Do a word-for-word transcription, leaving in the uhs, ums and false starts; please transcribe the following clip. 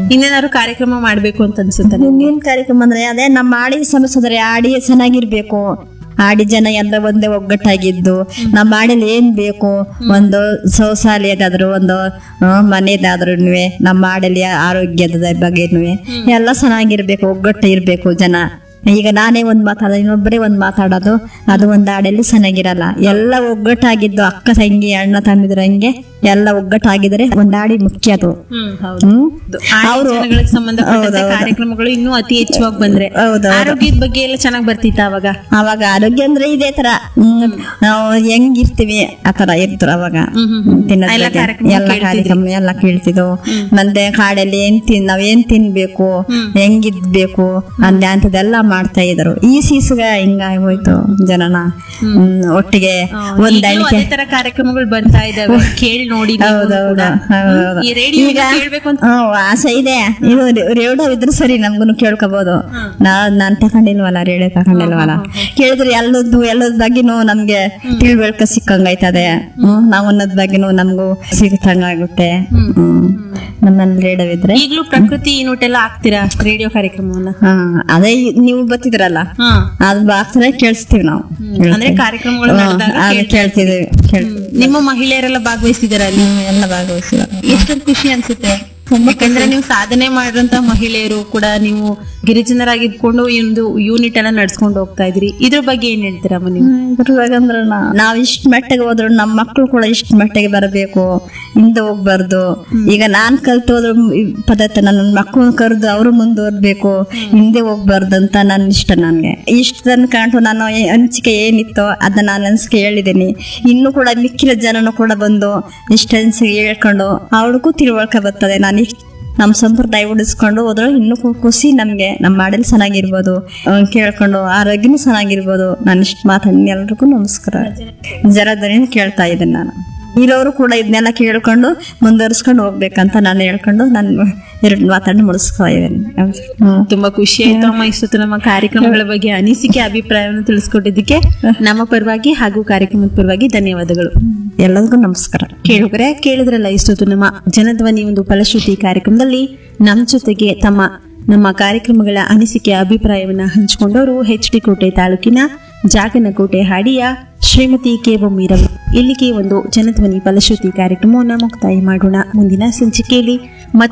ಇನ್ನೇನಾದ್ರು ಕಾರ್ಯಕ್ರಮ ಮಾಡ್ಬೇಕು ಅಂತ ಅನ್ಸುತ್ತೆ ಇನ್ನೇನ್ ಕಾರ್ಯಕ್ರಮ ಅಂದ್ರೆ ಅದೇ ನಮ್ಮ ಆಡಿ ಸಮಸ್ಯೆ ಆಡಿ ಚೆನ್ನಾಗಿರ್ಬೇಕು, ಆಡಿ ಜನ ಎಲ್ಲ ಒಂದೇ ಒಗ್ಗಟ್ಟಾಗಿದ್ದು ನಮ್ಮ ಆಡಿಲಿ ಏನ್ ಬೇಕು, ಒಂದು ಶೌಚಾಲಯದಾದ್ರು ಒಂದು ಮನೆದಾದ್ರು ನಮ್ಮ ಆಡಲಿ ಆರೋಗ್ಯದ ಬಗ್ಗೆನು ಎಲ್ಲ ಚೆನ್ನಾಗಿರ್ಬೇಕು, ಒಗ್ಗಟ್ಟು ಇರ್ಬೇಕು ಜನ. ಈಗ ನಾನೇ ಒಂದ್ ಮಾತಾಡೋದು ಇನ್ನೊಬ್ಬರೇ ಒಂದ್ ಮಾತಾಡೋದು ಅದು ಒಂದ್ ಆಡಲ್ಲಿ ಚೆನ್ನಾಗಿರಲ್ಲ. ಎಲ್ಲ ಒಗ್ಗಟ್ಟಾಗಿದ್ದು ಅಕ್ಕ ತಂಗಿ ಅಣ್ಣ ತಮ್ಮಿದ್ರು ಹಂಗೆ ಎಲ್ಲ ಒಗ್ಗಟ್ಟಾಗಿದ್ರೆ ಒಂದ್ ಆಡಿ ಮುಖ್ಯ. ಅದು ಅವರು ಕಾರ್ಯಕ್ರಮಗಳು ಇನ್ನೂ ಅತಿ ಹೆಚ್ಚುವಾಗಿ ಬಂದ್ರೆ ಆರೋಗ್ಯದ ಬಗ್ಗೆ ಎಲ್ಲ ಚೆನ್ನಾಗ್ ಬರ್ತಿತ್ತ ಅವಾಗ. ಅವಾಗ ಆರೋಗ್ಯ ಅಂದ್ರೆ ಇದೇ ತರ ನಾವು ಹೆಂಗಿರ್ತೀವಿ ಆತರ ಇರ್ತಾರೆ ಅವಾಗ. ಎಲ್ಲ ಕಾರ್ಯಕ್ರಮ ಎಲ್ಲ ಕೇಳ್ತಿದ್ವು. ಮತ್ತೆ ಕಾಡಲ್ಲಿ ಏನ್ ತಿನ್ ನಾವ್ ಏನ್ ತಿನ್ಬೇಕು, ಹೆಂಗಿದ್ಬೇಕು ಅಂದ ಅಂತದೆಲ್ಲ ಮಾಡ್ತಾ ಇದ್ರು. ಈ ಸೀಸಗ ಹಿಂಗಾಗಿ ಹೋಯ್ತು ಜನನ ಒಟ್ಟಿಗೆ ಒಂದ್ ತರ ಕಾರ್ಯಕ್ರಮಗಳು ಬರ್ತಾ ಇದಾವೆ, ಕೇಳಿ ನೋಡಿ. ಆಸೆ ಇದೆ, ಇದು ರೇಡಿಯೋ ಇದ್ರೆ ಸರಿ ನಮ್ಗು ಕೇಳ್ಕೋಬಹುದು. ನಾ ನಾನ್ ತಕೊಂಡಿಲ್ವಲ್ಲ, ರೇಡಿಯೋ ತಕೊಂಡಿಲ್ವಲ್ಲ, ಕೇಳಿದ್ರೆ ಎಲ್ಲದ್ದು ಎಲ್ಲದ ಬಗ್ಗೆನು ನಮ್ಗೆ ತಿಳ್ಬೇಕ ಸಿಕ್ಕಂಗೈತದೆ. ಹ್ಮ್ ನಾವ್ ಅನ್ನೋದ್ ಬಗ್ಗೆನು ನಮ್ಗೂ ಸಿಗಂಗಾಗುತ್ತೆ. ಹ್ಮ್ ನಮ್ಮಲ್ಲಿ ರೇಡಿಯೋ ಇದ್ರೆ. ಈಗಲೂ ಪ್ರಕೃತಿ ನೋಟೆಲ್ಲ ಹಾಕ್ತೀರಾ ರೇಡಿಯೋ ಕಾರ್ಯಕ್ರಮವನ್ನ? ಹಾ ಅದೇ ನೀವು ಬರ್ತಿದ್ರಲ್ಲ ಅದು ಆಗ್ತಾರೆ ಕೇಳಿಸ್ತೀವಿ ನಾವು. ಅಂದ್ರೆ ಕಾರ್ಯಕ್ರಮಗಳು ಕೇಳ್ತಿದ್ದೀವಿ. ನಿಮ್ಮ ಮಹಿಳೆಯರೆಲ್ಲ ಭಾಗವಹಿಸಿದಾರ ಅಲ್ಲಿ? ಎಲ್ಲ ಭಾಗವಹಿಸಿದಾರೆ. ಎಷ್ಟೊಂದು ಖುಷಿ ಅನ್ಸುತ್ತೆ, ಯಾಕಂದ್ರೆ ನೀವು ಸಾಧನೆ ಮಾಡಿರಂತ ಮಹಿಳೆಯರು ಕೂಡ ನೀವು ಗಿರಿಜನರಾಗಿದ್ಕೊಂಡು ಈ ಒಂದು ಯೂನಿಟ್ ಎಲ್ಲ ನಡ್ಸ್ಕೊಂಡು ಹೋಗ್ತಾ ಇದ್ರಿ. ಇದ್ರ ಬಗ್ಗೆ ಏನ್ ಹೇಳ್ತೀರಮ್ಮ ನೀವು? ಇದ್ರಾಗಂದ್ರ ನಾವ್ ಇಷ್ಟ ಮಟ್ಟಿಗೆ ಹೋದ್ರು ನಮ್ಮ ಮಕ್ಳು ಕೂಡ ಇಷ್ಟ ಮಟ್ಟಿಗೆ ಬರಬೇಕು, ಹಿಂದೆ ಹೋಗ್ಬಾರ್ದು. ಈಗ ನಾನ್ ಕಲ್ತು ಹೋದ್ರು ಪದ್ಧತಿ ನನ್ನ ಮಕ್ಕಳನ್ನ ಕರೆದು ಅವರು ಮುಂದುವರ್ಬೇಕು, ಹಿಂದೆ ಹೋಗ್ಬಾರ್ದು ಅಂತ ನನ್ನ ಇಷ್ಟ. ನನ್ಗೆ ಇಷ್ಟದನ್ನ ಕಾಣ್ತು ನಾನು ಅನಿಸಿಕೆ ಏನಿತ್ತೋ ಅದನ್ನ ನಾನು ಅನ್ಸಿಕೆ ಹೇಳಿದ್ದೀನಿ. ಇನ್ನು ಕೂಡ ಮಿಕ್ಕಿನ ಜನನು ಕೂಡ ಬಂದು ಇಷ್ಟ ಅನ್ಸಿಕೆ ಹೇಳ್ಕೊಂಡು ಅವ್ರಿಗೂ ತಿಳುವಳಿಕೆ ಬರ್ತದೆ. ನಾನು ನಮ್ ಸಂಪ್ರದಾಯ ಉಳಿಸ್ಕೊಂಡು ಹೋದ್ರೆ ಇನ್ನೂ ಖುಷಿ ನಮ್ಗೆ. ನಮ್ಮ ಮಾಡಲ್ ಚೆನ್ನಾಗಿರ್ಬೋದು, ಕೇಳ್ಕೊಂಡು ಆರೋಗ್ಯನೂ ಚೆನ್ನಾಗಿರ್ಬೋದು. ನಾನು ಇಷ್ಟ ಮಾತಾಡಿ ಎಲ್ರಿಗೂ ನಮಸ್ಕಾರ. ಜರದನಿ ಕೇಳ್ತಾ ಇದ್ದೀನಿ ನಾನು. ಇರೋರು ಕೂಡ ಇದನ್ನೆಲ್ಲ ಕೇಳ್ಕೊಂಡು ಮುಂದುವರಿಸ್ಕೊಂಡು ಹೋಗ್ಬೇಕಂತ ನಾನು ಹೇಳ್ಕೊಂಡು ನಾನು ಎರಡು ಮಾತಾಡಿ ಮುಗಿಸ್ತಾ ಇದ್ದೇನೆ. ತುಂಬಾ ಖುಷಿ ಆಯ್ತು ಅಮ್ಮ ಇಷ್ಟೊತ್ತು ನಮ್ಮ ಕಾರ್ಯಕ್ರಮಗಳ ಬಗ್ಗೆ ಅನಿಸಿಕೆ ಅಭಿಪ್ರಾಯವನ್ನು ತಿಳಿಸ್ಕೊಟ್ಟಿದ್ದಕ್ಕೆ ನಮ್ಮ ಪರವಾಗಿ ಹಾಗೂ ಕಾರ್ಯಕ್ರಮದ ಪರವಾಗಿ ಧನ್ಯವಾದಗಳು. ಎಲ್ಲರಿಗೂ ನಮಸ್ಕಾರ. ಕೇಳುಗರೆ, ಕೇಳಿದ್ರಲ್ಲ ಇಷ್ಟೊತ್ತು ನಮ್ಮ ಜನಧ್ವನಿ ಒಂದು ಫಲಶ್ರುತಿ ಕಾರ್ಯಕ್ರಮದಲ್ಲಿ ನಮ್ಮ ಜೊತೆಗೆ ತಮ್ಮ ನಮ್ಮ ಕಾರ್ಯಕ್ರಮಗಳ ಅನಿಸಿಕೆ ಅಭಿಪ್ರಾಯವನ್ನ ಹಂಚಿಕೊಂಡವರು ಎಚ್ ಡಿ ಕೋಟೆ ತಾಲೂಕಿನ ಜಾಗನಕೋಟೆ ಹಾಡಿಯ ಶ್ರೀಮತಿ ಕೆ ಬೊಮ್ಮೀರಮ್ಮ. ಇಲ್ಲಿಗೆ ಒಂದು ಜನಧ್ವನಿ ಫಲಶ್ರುತಿ ಕಾರ್ಯಕ್ರಮವನ್ನು ಮುಕ್ತಾಯ ಮಾಡೋಣ. ಮುಂದಿನ ಸಂಚಿಕೆಯಲ್ಲಿ